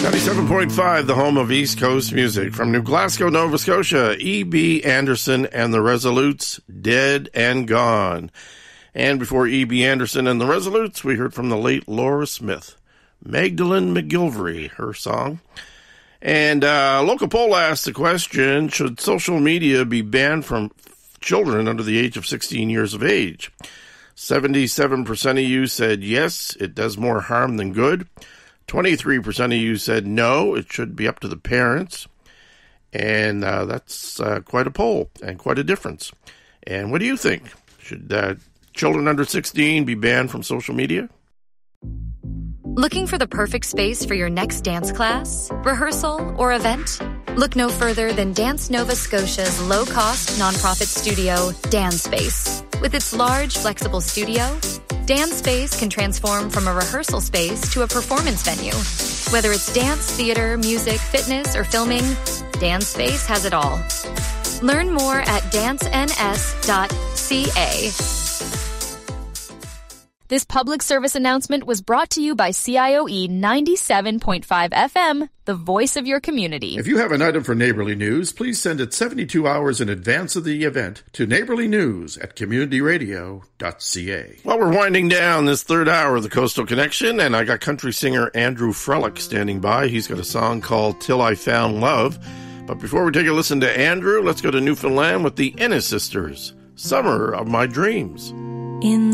97.5, the home of East Coast music. From New Glasgow, Nova Scotia, E.B. Anderson and the Resolutes, Dead and Gone. And before E.B. Anderson and the Resolutes, we heard from the late Laura Smith, Magdalene McGilvery, her song. And local poll asked the question, should social media be banned from children under the age of 16 years of age? 77% of you said yes, it does more harm than good. 23% of you said no, it should be up to the parents. And that's quite a poll and quite a difference. And what do you think? Should children under 16 be banned from social media? Looking for the perfect space for your next dance class, rehearsal, or event? Look no further than Dance Nova Scotia's low-cost nonprofit studio, Dance Space. With its large, flexible studio, Dance Space can transform from a rehearsal space to a performance venue. Whether it's dance, theater, music, fitness, or filming, Dance Space has it all. Learn more at danceNS.ca. This public service announcement was brought to you by CIOE 97.5 FM, the voice of your community. If you have an item for Neighborly News, please send it 72 hours in advance of the event to neighborlynews@communityradio.ca. Well, we're winding down this third hour of the Coastal Connection, and I got country singer Andrew Frelick standing by. He's got a song called Till I Found Love. But before we take a listen to Andrew, let's go to Newfoundland with the Ennis Sisters, Summer of My Dreams. In